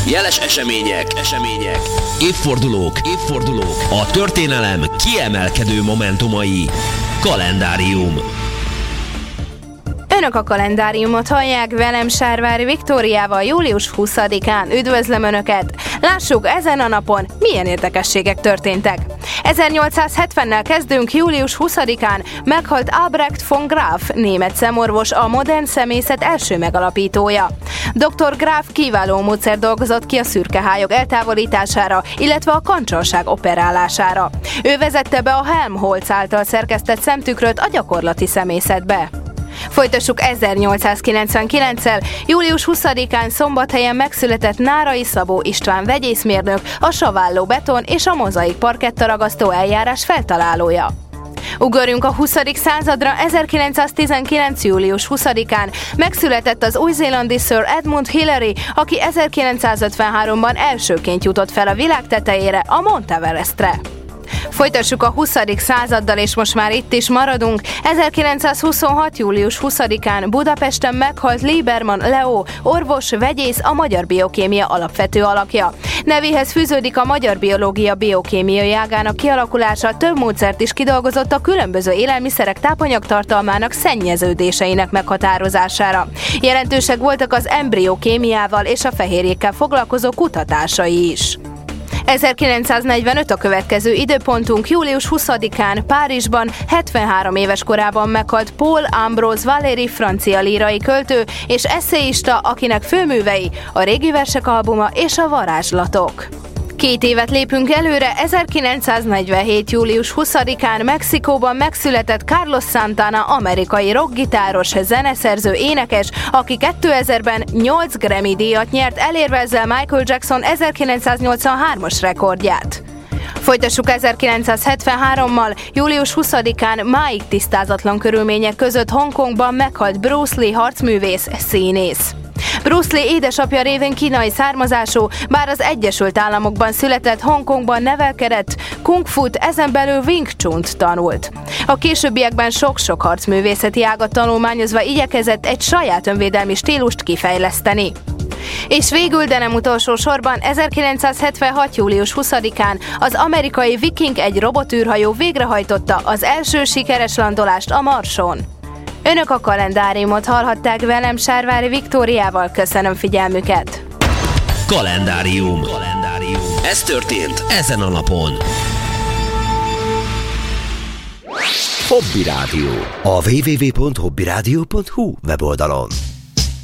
Jeles események, évfordulók, a történelem kiemelkedő momentumai. Kalendárium. Önök a kalendáriumot hallják, velem Sárvári Viktóriával július 20-án. Üdvözlöm Önöket! Lássuk ezen a napon, milyen érdekességek történtek. 1870-nel kezdünk, július 20-án meghalt Albrecht von Graf, német szemorvos, a modern szemészet első megalapítója. Dr. Graf kiváló módszer dolgozott ki a szürkehályok eltávolítására, illetve a kancsalság operálására. Ő vezette be a Helmholtz által szerkesztett szemtükröt a gyakorlati szemészetbe. Folytassuk 1899-el. Július 20-án Szombathelyen megszületett Nárai Szabó István vegyészmérnök, a saválló beton és a mozaik parkettaragasztó eljárás feltalálója. Ugorjunk a 20. századra. 1919. július 20-án megszületett az új-zélandi Sir Edmund Hillary, aki 1953-ban elsőként jutott fel a világ tetejére, a Mount Everestre. Folytassuk a 20. századdal, és most már itt is maradunk. 1926. július 20-án Budapesten meghalt Liebermann Leo, orvos, vegyész, a magyar biokémia alapvető alakja. Nevéhez fűződik a magyar biológia biokémiai ágának kialakulása, több módszert is kidolgozott a különböző élelmiszerek tápanyagtartalmának szennyeződéseinek meghatározására. Jelentősek voltak az embriókémiával és a fehérjékkel foglalkozó kutatásai is. 1945 a következő időpontunk. Július 20-án Párizsban 73 éves korában meghalt Paul Ambrose Valéry, francia lírai költő és esszéista, akinek főművei a Régi versek albuma és a Varázslatok. 2 évet lépünk előre. 1947. július 20-án Mexikóban megszületett Carlos Santana, amerikai rockgitáros, zeneszerző, énekes, aki 2000-ben 8 Grammy-díjat nyert, elérve ezzel Michael Jackson 1983-as rekordját. Folytassuk 1973-mal. Július 20-án máig tisztázatlan körülmények között Hongkongban meghalt Bruce Lee, harcművész, színész. Bruce Lee édesapja révén kínai származású, bár az Egyesült Államokban született, Hongkongban nevelkedett, kung fut, ezen belül Wing Chun-t tanult. A későbbiekben sok-sok harcművészeti ágat tanulmányozva igyekezett egy saját önvédelmi stílust kifejleszteni. És végül, de nem utolsó sorban, 1976. július 20-án az amerikai Viking, egy robotűrhajó végrehajtotta az első sikeres landolást a Marson. Önök a kalendáriumot hallhatták, velem Sárvári Viktóriával. Köszönöm figyelmüket! Kalendárium. Ez történt ezen a napon. Hobby Rádió. A www.hobbyradio.hu weboldalon.